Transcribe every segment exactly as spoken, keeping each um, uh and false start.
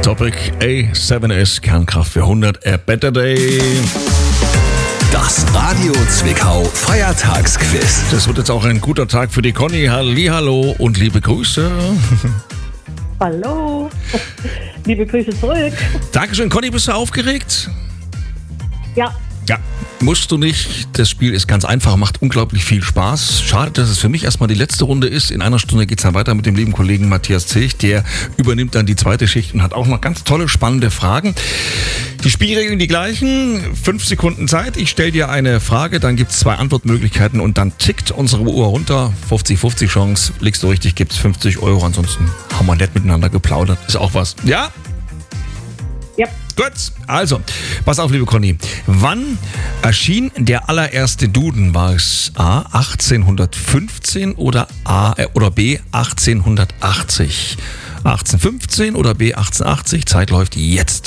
Topic A sieben S, Kernkraft für hundert, a better day. Das Radio Zwickau Feiertagsquiz. Das wird jetzt auch ein guter Tag für die Conny. Hallihallo und liebe Grüße. Hallo. Liebe Grüße zurück. Dankeschön. Conny, bist du aufgeregt? Ja. Ja, musst du nicht. Das Spiel ist ganz einfach, macht unglaublich viel Spaß. Schade, dass es für mich erstmal die letzte Runde ist. In einer Stunde geht es dann weiter mit dem lieben Kollegen Matthias Zilch. Der übernimmt dann die zweite Schicht und hat auch noch ganz tolle, spannende Fragen. Die Spielregeln die gleichen. Fünf Sekunden Zeit. Ich stelle dir eine Frage, dann gibt es zwei Antwortmöglichkeiten und dann tickt unsere Uhr runter. fünfzig fünfzig Chance. Liegst du richtig, gibt es fünfzig Euro. Ansonsten haben wir nett miteinander geplaudert. Ist auch was. Ja? Ja. Gut, also, pass auf, liebe Conny. Wann erschien der allererste Duden? War es A achtzehnhundertfünfzehn oder A äh, oder B achtzehnhundertachtzig? achtzehnhundertfünfzehn oder B achtzehnhundertachtzig? Zeit läuft jetzt.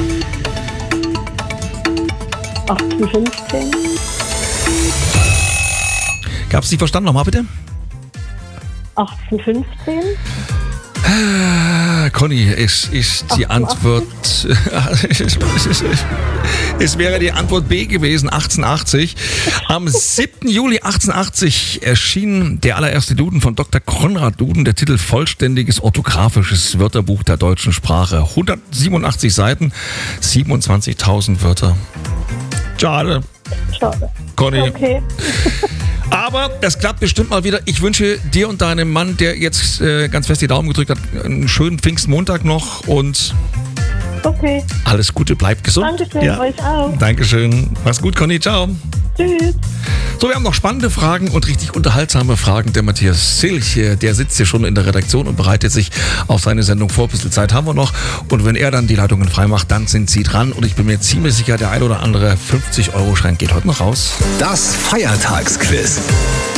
achtzehnhundertfünfzehn. Gab's nicht verstanden? Nochmal bitte? achtzehnhundertfünfzehn. Ah, Conny, es ist die Antwort. Es wäre die Antwort B gewesen, achtzehnhundertachtzig. Am siebten Juli achtzehnhundertachtzig erschien der allererste Duden von Doktor Konrad Duden, der Titel Vollständiges orthografisches Wörterbuch der deutschen Sprache. hundertsiebenundachtzig Seiten, siebenundzwanzigtausend Wörter. Schade. Schade. Conny. Okay. Aber das klappt bestimmt mal wieder. Ich wünsche dir und deinem Mann, der jetzt äh, ganz fest die Daumen gedrückt hat, einen schönen Pfingstmontag noch und Okay. alles Gute, bleib gesund. Dankeschön, euch auch. Dankeschön. Mach's gut, Conny. Ciao. Tschüss. So, wir haben noch spannende Fragen und richtig unterhaltsame Fragen. Der Matthias Zilch, der sitzt hier schon in der Redaktion und bereitet sich auf seine Sendung vor. Ein bisschen Zeit haben wir noch. Und wenn er dann die Leitungen frei macht, dann sind sie dran. Und ich bin mir ziemlich sicher, der ein oder andere fünfzig Euro Schein geht heute noch raus. Das Feiertagsquiz.